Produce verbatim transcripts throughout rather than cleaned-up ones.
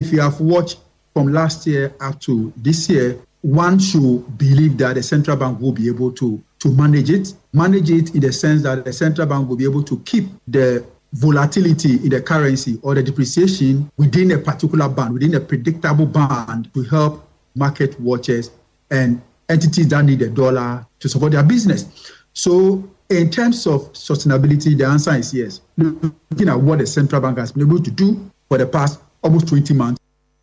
if you have watched from last year up to this year, one should believe that the central bank will be able to, to manage it, manage it in the sense that the central bank will be able to keep the volatility in the currency or the depreciation within a particular band, within a predictable band to help market watchers and entities that need a dollar to support their business. So in terms of sustainability, the answer is yes. Looking at what the central bank has been able to do for the past almost twenty months.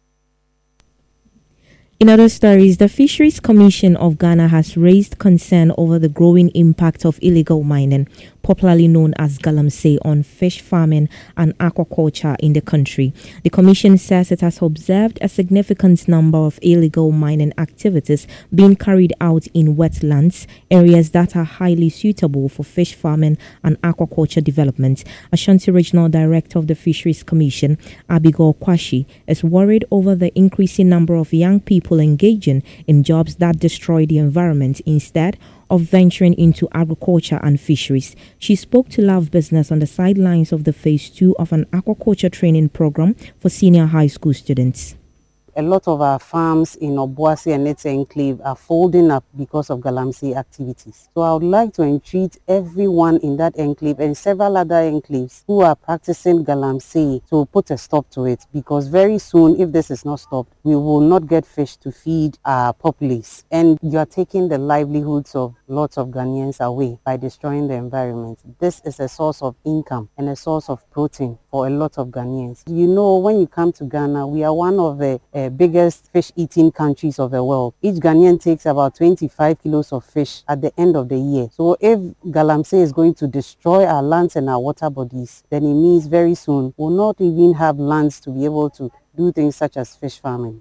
In other stories, the Fisheries Commission of Ghana has raised concern over the growing impact of illegal mining, popularly known as galamsey, on fish farming and aquaculture in the country. The commission says it has observed a significant number of illegal mining activities being carried out in wetlands, areas that are highly suitable for fish farming and aquaculture development. Ashanti Regional Director of the Fisheries Commission, Abigail Kwashi, is worried over the increasing number of young people engaging in jobs that destroy the environment instead of venturing into agriculture and fisheries. She spoke to Love Business on the sidelines of the phase two of an aquaculture training program for senior high school students. A lot of our farms in Obuasi and its enclave are folding up because of galamsey activities. So I would like to entreat everyone in that enclave and several other enclaves who are practicing galamsey to put a stop to it, because very soon, if this is not stopped, we will not get fish to feed our populace. And you are taking the livelihoods of lots of Ghanaians away by destroying the environment. This is a source of income and a source of protein for a lot of Ghanaians. You know, when you come to Ghana, we are one of the uh, biggest fish-eating countries of the world. Each Ghanaian takes about twenty-five kilos of fish at the end of the year. So if galamsey is going to destroy our lands and our water bodies, then it means very soon we'll not even have lands to be able to do things such as fish farming.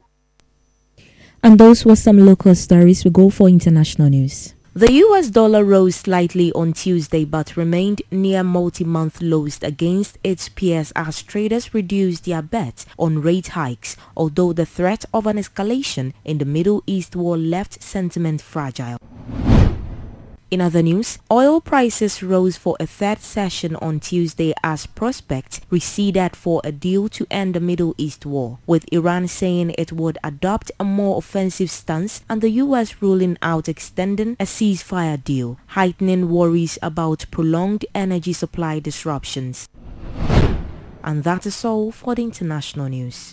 And those were some local stories. We go for international news. The U S dollar rose slightly on Tuesday but remained near multi-month lows against its peers as traders reduced their bets on rate hikes, although the threat of an escalation in the Middle East war left sentiment fragile. In other news, oil prices rose for a third session on Tuesday as prospects receded for a deal to end the Middle East war, with Iran saying it would adopt a more offensive stance and the U S ruling out extending a ceasefire deal, heightening worries about prolonged energy supply disruptions. And that is all for the international news.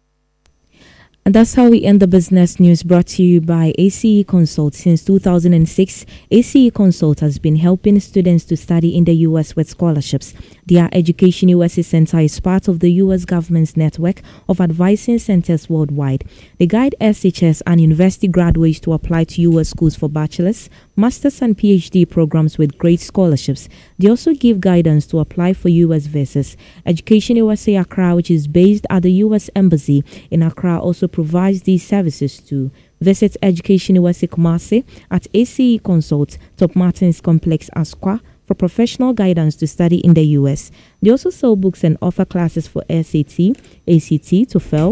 And that's how we end the business news, brought to you by A C E Consult. Since two thousand six, A C E Consult has been helping students to study in the U S with scholarships. Their Education U S A Center is part of the U S government's network of advising centers worldwide. They guide S H S and university graduates to apply to U S schools for bachelor's, master's and P H D programs with great scholarships. They also give guidance to apply for U S visas. Education U S A Accra, which is based at the U S Embassy in Accra, also provides these services too. Visit Education U S A Kumasi at A C E Consult, Top Martins Complex, Asqua, for professional guidance to study in the U S. They also sell books and offer classes for S A T, A C T, TOEFL,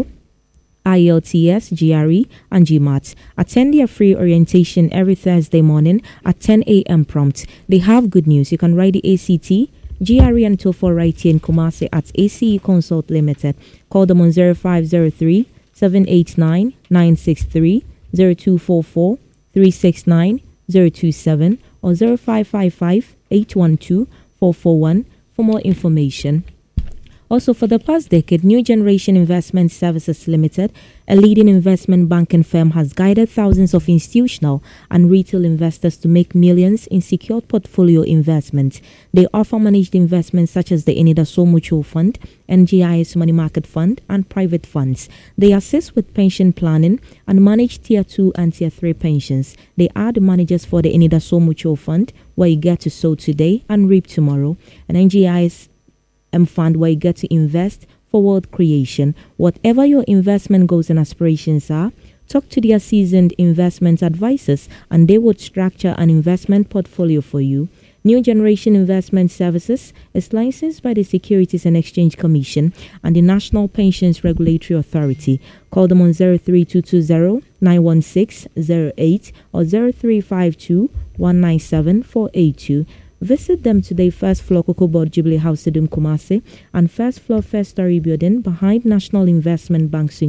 I E L T S, G R E, and GMAT. Attend their free orientation every Thursday morning at ten a.m. prompt. They have good news. You can write the A C T, G R E, and TOEFL right here in Kumasi at A C E Consult Limited. Call them on zero five zero three, seven eight nine, nine six three, zero two four four, three six nine, zero two seven, or zero five five five, eight one two, four four one for more information. Also, for the past decade, New Generation Investment Services Limited, a leading investment banking firm, has guided thousands of institutional and retail investors to make millions in secured portfolio investments. They offer managed investments such as the Enidaso Mutual Fund, N G I S Money Market Fund, and private funds. They assist with pension planning and manage Tier two and Tier three pensions. They are the managers for the Enidaso Mutual Fund, where you get to sow today and reap tomorrow, and N G I S M Fund, where you get to invest for world creation. Whatever your investment goals and aspirations are, talk to their seasoned investment advisors and they would structure an investment portfolio for you. New Generation Investment Services is licensed by the Securities and Exchange Commission and the National Pensions Regulatory Authority. Call them on zero three two two zero, nine one six zero eight or zero three five two, one nine seven, four eight two. Visit them today, first floor Cocoa Board Jubilee House, Sedum Kumasi, and first floor First Story Building behind National Investment Bank.